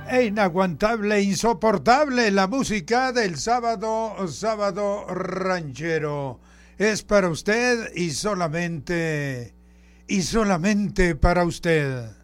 E inaguantable, insoportable, la música del sábado ranchero. Es para usted y solamente para usted.